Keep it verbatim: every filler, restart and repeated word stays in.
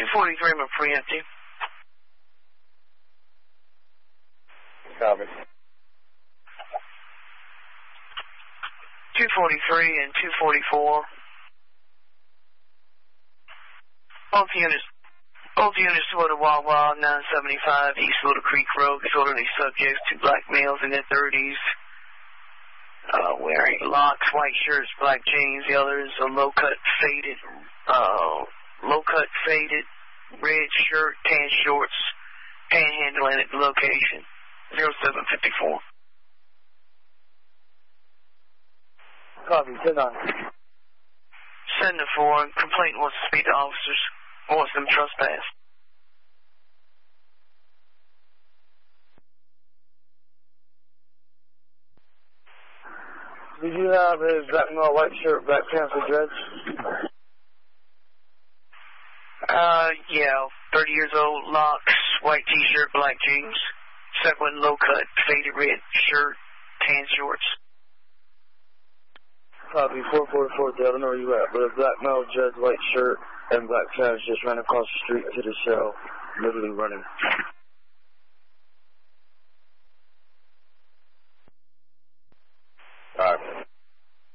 forty-three, I'm a preemptive. Copy. two forty-three and two forty-four. Both units, both units to the Wawa, nine seventy-five, East Little Creek Road, disorderly subjects, two black males in their thirties, uh, wearing locks, white shirts, black jeans. The other is a low-cut faded, uh, low-cut faded, red shirt, tan shorts, panhandling at the location, zero seven fifty-four. Copy, ten nine. Send the four, complaint wants to speak to officers, wants them trespass. Did you have his black male, white shirt, black pants with dreads? Uh, yeah, thirty years old, locks, white t-shirt, black jeans, second low cut, faded red shirt, tan shorts. Copy, four forty-four, I don't know where you at, but a black male, dreads, white shirt, and black pants just ran across the street to the cell, literally running.